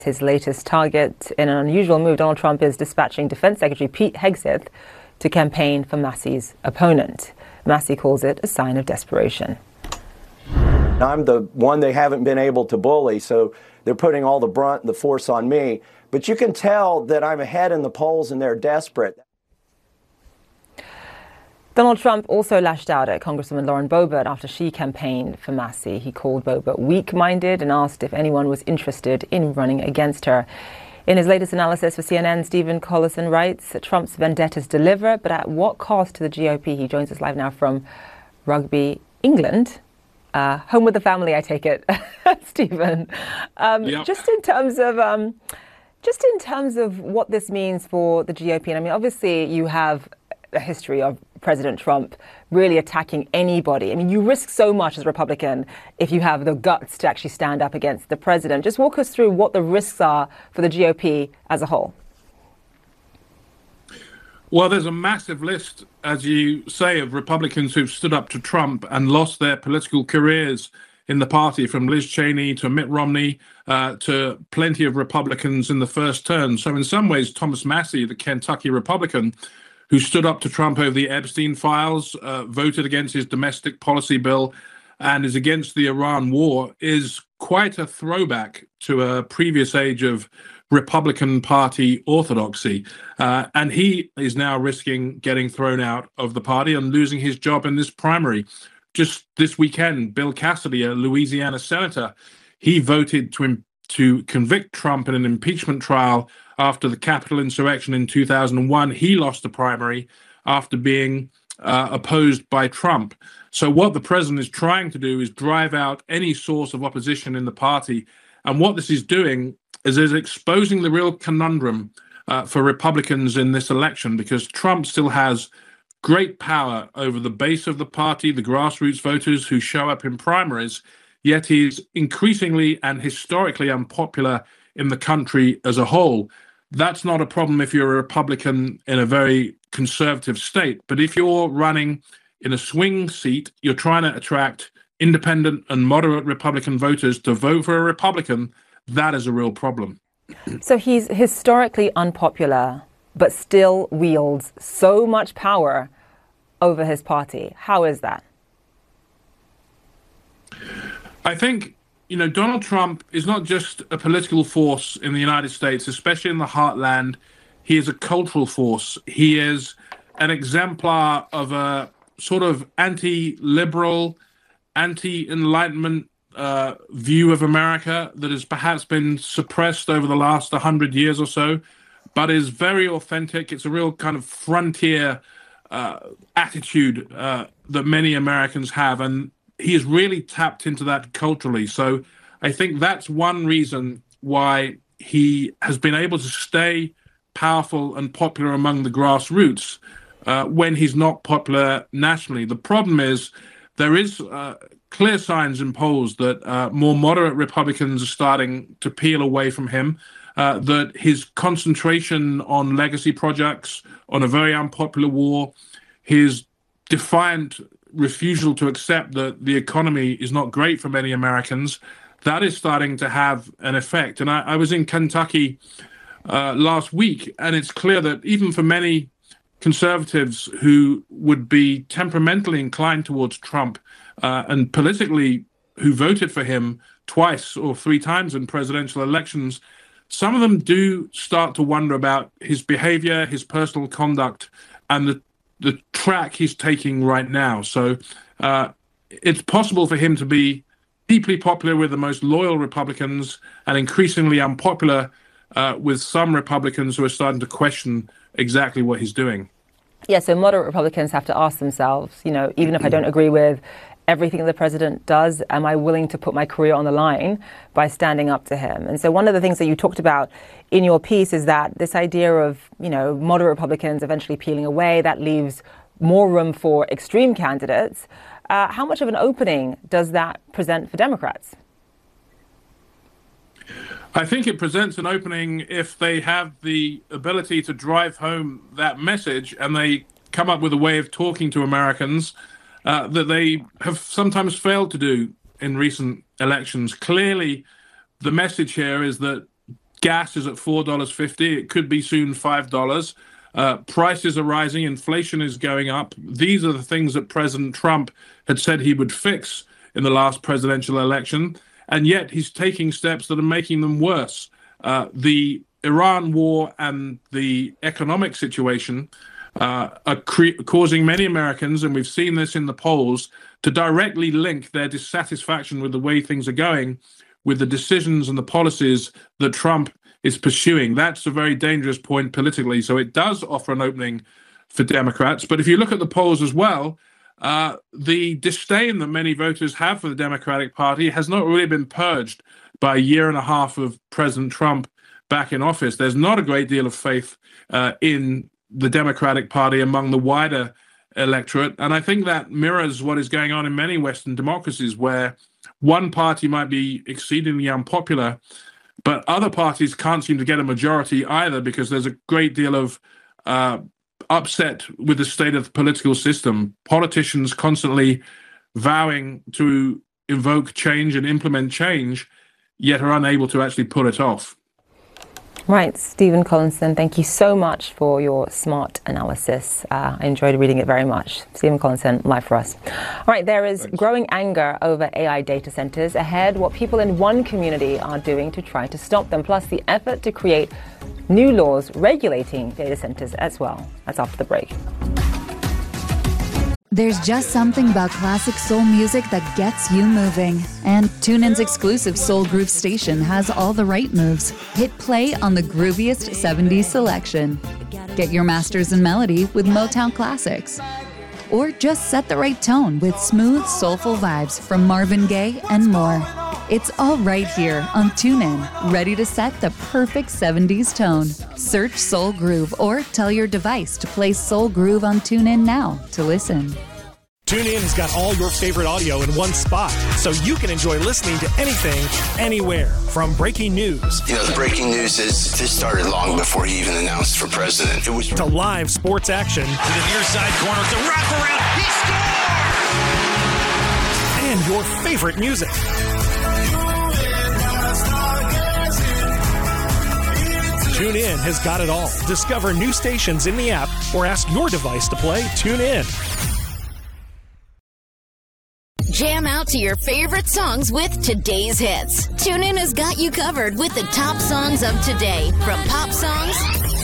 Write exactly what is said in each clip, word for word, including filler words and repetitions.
his latest target. In an unusual move, Donald Trump is dispatching Defense Secretary Pete Hegseth to campaign for Massey's opponent. Massey calls it a sign of desperation. I'm the one they haven't been able to bully, so they're putting all the brunt and the force on me. But you can tell that I'm ahead in the polls and they're desperate. Donald Trump also lashed out at Congresswoman Lauren Boebert after she campaigned for Massey. He called Boebert weak-minded and asked if anyone was interested in running against her. In his latest analysis for C N N, Stephen Collison writes that Trump's vendettas deliver, but at what cost to the G O P? He joins us live now from Rugby, England. Uh, home with the family, I take it, Stephen. Um, yep. Just in terms of, um, just in terms of what this means for the G O P. And I mean, obviously, you have a history of President Trump really attacking anybody. I mean, you risk so much as a Republican if you have the guts to actually stand up against the president. Just walk us through what the risks are for the G O P as a whole. Well, there's a massive list, as you say, of Republicans who've stood up to Trump and lost their political careers in the party, from Liz Cheney to Mitt Romney uh, to plenty of Republicans in the first turn. So in some ways, Thomas Massey, the Kentucky Republican, who stood up to Trump over the Epstein files, uh, voted against his domestic policy bill, and is against the Iran war, is quite a throwback to a previous age of Republican Party orthodoxy. Uh, and he is now risking getting thrown out of the party and losing his job in this primary. Just this weekend, Bill Cassidy, a Louisiana senator, he voted to, to convict Trump in an impeachment trial after the Capitol insurrection in two thousand one. He lost the primary after being uh, opposed by Trump. So what the president is trying to do is drive out any source of opposition in the party. And what this is doing is is exposing the real conundrum uh, for Republicans in this election, because Trump still has great power over the base of the party, the grassroots voters who show up in primaries, yet he's increasingly and historically unpopular in the country as a whole. That's not a problem if you're a Republican in a very conservative state. But if you're running in a swing seat, you're trying to attract independent and moderate Republican voters to vote for a Republican. That is a real problem. So he's historically unpopular, but still wields so much power over his party. How is that? I think, you know, Donald Trump is not just a political force in the United States, especially in the heartland. He is a cultural force. He is an exemplar of a sort of anti-liberal, anti-Enlightenment uh, view of America that has perhaps been suppressed over the last one hundred years or so, but is very authentic. It's a real kind of frontier uh, attitude uh, that many Americans have, and he has really tapped into that culturally. So I think that's one reason why he has been able to stay powerful and popular among the grassroots uh, when he's not popular nationally. The problem is there is uh, clear signs in polls that uh, more moderate Republicans are starting to peel away from him, uh, that his concentration on legacy projects, on a very unpopular war, his defiant refusal to accept that the economy is not great for many Americans, that is starting to have an effect. And I, I was in Kentucky uh, last week, and it's clear that even for many conservatives who would be temperamentally inclined towards Trump uh, and politically who voted for him twice or three times in presidential elections, some of them do start to wonder about his behavior, his personal conduct, and the the track he's taking right now. So uh, it's possible for him to be deeply popular with the most loyal Republicans and increasingly unpopular uh, with some Republicans who are starting to question exactly what he's doing. Yeah, so moderate Republicans have to ask themselves, you know, even if I don't agree with everything the president does, am I willing to put my career on the line by standing up to him? And so one of the things that you talked about in your piece is that this idea of, you know, moderate Republicans eventually peeling away, that leaves more room for extreme candidates. Uh, how much of an opening does that present for Democrats? I think it presents an opening if they have the ability to drive home that message and they come up with a way of talking to Americans uh, that they have sometimes failed to do in recent elections. Clearly, the message here is that Gas is at four dollars fifty. It could be soon five dollars. Uh, prices are rising. Inflation is going up. These are the things that President Trump had said he would fix in the last presidential election. And yet he's taking steps that are making them worse. Uh, the Iran war and the economic situation uh, are cre- causing many Americans, and we've seen this in the polls, to directly link their dissatisfaction with the way things are going with the decisions and the policies that Trump is pursuing. That's a very dangerous point politically. So it does offer an opening for Democrats. But if you look at the polls as well, uh, the disdain that many voters have for the Democratic Party has not really been purged by a year and a half of President Trump back in office. There's not a great deal of faith uh, in the Democratic Party among the wider electorate. And I think that mirrors what is going on in many Western democracies, where one party might be exceedingly unpopular, but other parties can't seem to get a majority either, because there's a great deal of uh, upset with the state of the political system. Politicians constantly vowing to invoke change and implement change, yet are unable to actually pull it off. Right, Stephen Collinson, thank you so much for your smart analysis. Uh, I enjoyed reading it very much. Stephen Collinson, live for us. All right, there is Thanks. growing anger over A I data centers. Ahead, what people in one community are doing to try to stop them, plus the effort to create new laws regulating data centers as well. That's after the break. There's just something about classic soul music that gets you moving. And TuneIn's exclusive Soul Groove station has all the right moves. Hit play on the grooviest seventies selection. Get your masters in melody with Motown classics. Or just set the right tone with smooth, soulful vibes from Marvin Gaye and more. It's all right here on TuneIn, ready to set the perfect seventies tone. Search Soul Groove or tell your device to play Soul Groove on TuneIn now to listen. TuneIn has got all your favorite audio in one spot, so you can enjoy listening to anything, anywhere. From breaking news. You know, the breaking news is this started long before he even announced for president. It was to live sports action. To the near side corner, it's a wraparound. He scores! And your favorite music. TuneIn has got it all. Discover new stations in the app or ask your device to play TuneIn. Jam out to your favorite songs with today's hits. TuneIn has got you covered with the top songs of today, from pop songs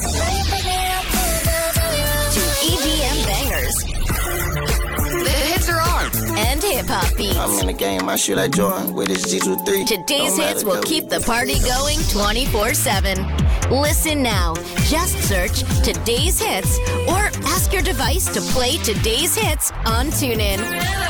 to E D M bangers. The hits are on, and hip-hop beats. I'm in the game, I shoot like Jordan with his G twenty-three. Today's hits will keep the party going twenty-four seven. Listen now. Just search Today's Hits or ask your device to play Today's Hits on TuneIn.